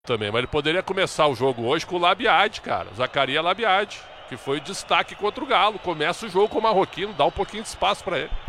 Também, mas ele poderia começar o jogo hoje com o Labiade, cara. Zacarias Labiade, que foi o destaque contra o Galo. Começa o jogo com o Marroquino, dá um pouquinho de espaço pra ele.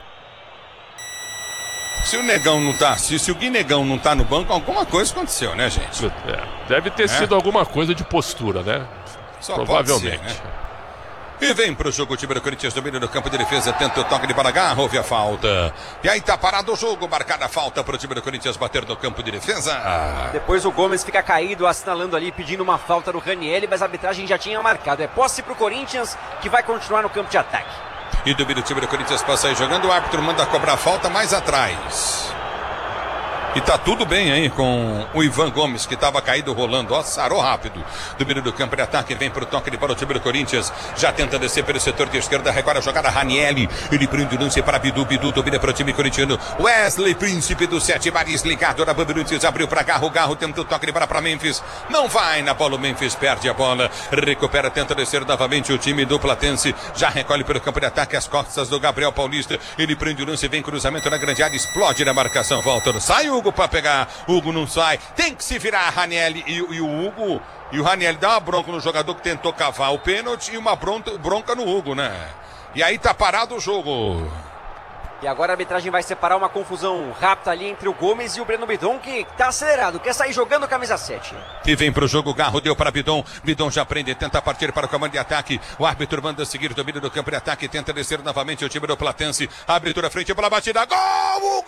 Se o Negão não tá, se o Gui Negão não tá no banco, alguma coisa aconteceu, né, gente? Deve ter sido alguma coisa de postura, né? Só provavelmente. Pode ser, né? E vem pro jogo o time do Corinthians, domínio do campo de defesa, tenta o toque de Baragá, houve a falta. E aí tá parado o jogo, marcada a falta pro time do Corinthians bater no campo de defesa. Depois o Gomes fica caído, assinalando ali, pedindo uma falta do Ranieri, mas a arbitragem já tinha marcado. É posse pro Corinthians, que vai continuar no campo de ataque. E domínio do time do Corinthians passa aí jogando, o árbitro manda cobrar falta mais atrás. E tá tudo bem aí com o Ivan Gomes, que tava caído rolando. Ó, sarou rápido. Domínio do campo de ataque, vem pro toque de bola o time do Corinthians. Já tenta descer pelo setor de esquerda, recolhe a jogada Ranieri. Ele prende o lance para Bidu. Bidu domina pro time corintiano. Wesley, príncipe do 7 bares, ligado na Bandeirantes, abriu pra Garro. Garro tenta o toque de bola pra Memphis. Não vai na bola, o Memphis perde a bola. Recupera, tenta descer novamente o time do Platense. Já recolhe pelo campo de ataque as costas do Gabriel Paulista. Ele prende o lance, vem cruzamento na grande área, explode na marcação. Volta, sai o Hugo pra pegar, Hugo não sai, tem que se virar Ranieri e o Hugo, e o Ranieri dá uma bronca no jogador que tentou cavar o pênalti e uma bronca no Hugo, né? E aí tá parado o jogo. E agora a arbitragem vai separar uma confusão rápida ali entre o Gomes e o Breno Bidon, que tá acelerado, quer sair jogando camisa 7. E vem pro jogo, Garro deu para Bidon. Bidon já prende, tenta partir para o comando de ataque. O árbitro manda seguir o domínio do campo de ataque, tenta descer novamente o time do Platense. Abertura frente para a batida, gol!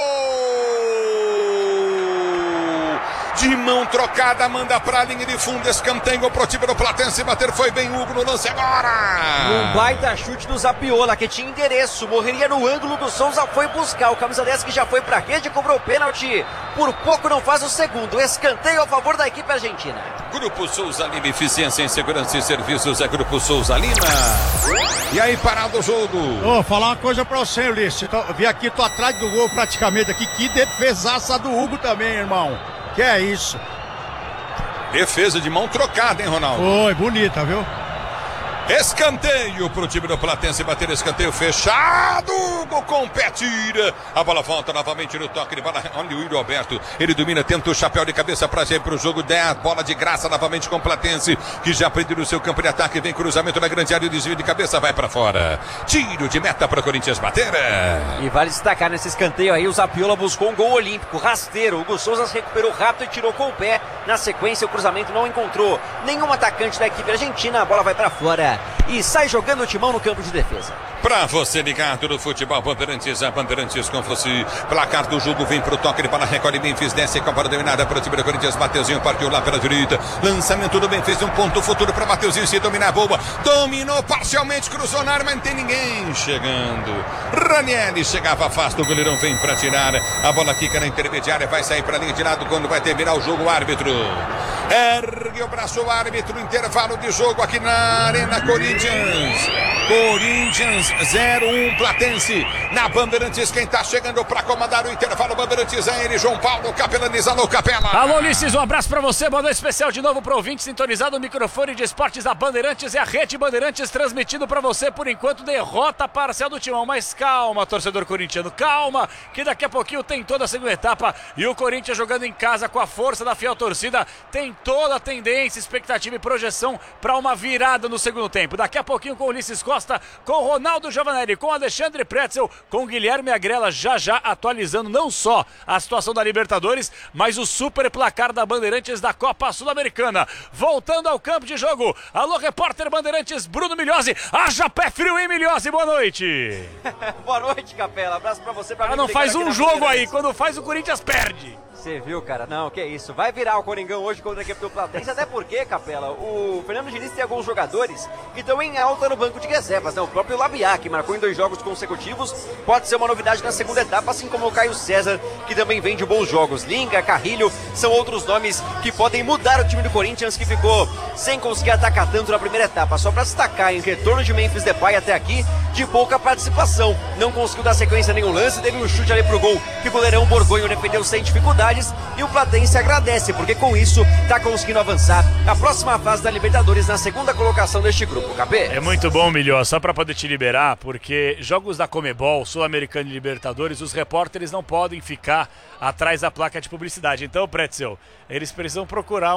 De mão trocada, manda pra linha de fundo, escanteio pro time do Platense, bater foi bem Hugo no lance agora. Um baita chute do Zapiola, que tinha endereço, morreria no ângulo do Souza, foi buscar o camisa 10 que já foi pra rede, cobrou o pênalti, por pouco não faz o segundo, escanteio a favor da equipe argentina. Grupo Souza Lima, eficiência em segurança e serviços, é Grupo Souza Lima. E aí, parado o jogo. Falar uma coisa pra você, Ulisses, vi aqui, tô atrás do gol praticamente aqui, que defesaça do Hugo também, irmão. Que é isso? Defesa de mão trocada, hein, Ronaldo? Foi, bonita, viu? Escanteio pro time do Platense, bater escanteio fechado, Hugo compete, a bola volta novamente no toque de bola, olha o Yuri Alberto, ele domina, tenta o chapéu de cabeça pra sair pro jogo, 10, bola de graça novamente com o Platense, que já prende no seu campo de ataque, vem cruzamento na grande área, o desvio de cabeça, vai pra fora, tiro de meta pro Corinthians bater. E vale destacar nesse escanteio aí, o Zapiola buscou um gol olímpico, rasteiro, o Hugo Souza se recuperou rápido e tirou com o pé, na sequência o cruzamento não encontrou nenhum atacante da equipe argentina, a bola vai pra fora. E sai jogando o timão no campo de defesa. Pra você ligado no futebol Bandeirantes, a Bandeirantes com você. Placar do jogo vem pro toque de bola, recolhe Memphis, desce com a bola dominada pro time do Corinthians. Mateuzinho partiu lá pela direita. Lançamento do Memphis, um ponto futuro pra Mateuzinho se dominar, boa. Dominou parcialmente, cruzou na área, mas não tem ninguém chegando. Ranieri chegava fácil, o goleirão vem pra tirar. A bola quica na intermediária, vai sair pra linha de lado quando vai terminar o jogo. O árbitro ergue o braço, o árbitro, intervalo de jogo aqui na Arena Corinthians. Corinthians 0-1 Platense na Bandeirantes. Quem tá chegando pra comandar o intervalo Bandeirantes é ele, João Paulo Capelaniz. Alô, Capela. Alô, Ulisses, um abraço pra você, boa noite especial de novo pro ouvinte sintonizado no microfone de esportes da Bandeirantes e a rede Bandeirantes transmitindo pra você, por enquanto, derrota parcial do Timão, mas calma, torcedor corintiano, calma, que daqui a pouquinho tem toda a segunda etapa e o Corinthians jogando em casa com a força da fiel torcida, tem toda a tendência, expectativa e projeção pra uma virada no segundo tempo. Daqui a pouquinho com o Ulisses Costa, com o Ronaldo Giovanelli, com o Alexandre Pretzel, com o Guilherme Agrela, já atualizando não só a situação da Libertadores, mas o super placar da Bandeirantes da Copa Sul-Americana. Voltando ao campo de jogo, alô, repórter Bandeirantes, Bruno Milhozzi, haja pé frio, hein, Milhozzi, boa noite. Boa noite, Capela, abraço pra você. Pra não faz um jogo aí, quando faz o Corinthians perde. Você viu, cara? Não, que isso. Vai virar o Coringão hoje contra a equipe do Platense. Até porque, Capela, o Fernando Diniz tem alguns jogadores que estão em alta no banco de reservas, né? O próprio Labiá, que marcou em 2 jogos consecutivos, pode ser uma novidade na segunda etapa, assim como o Caio César, que também vem de bons jogos. Linga, Carrilho, são outros nomes que podem mudar o time do Corinthians, que ficou sem conseguir atacar tanto na primeira etapa. Só para destacar, em retorno de Memphis Depay até aqui, de pouca participação. Não conseguiu dar sequência em nenhum lance, teve um chute ali pro gol, que o goleirão Borgonho defendeu sem dificuldades. dificuldades e o Platense agradece, porque com isso tá conseguindo avançar a próxima fase da Libertadores na segunda colocação deste grupo, KP. É muito bom, Milhó, só para poder te liberar, porque jogos da Comebol, Sul-Americano e Libertadores, os repórteres não podem ficar atrás da placa de publicidade. Então, Pretzel, eles precisam procurar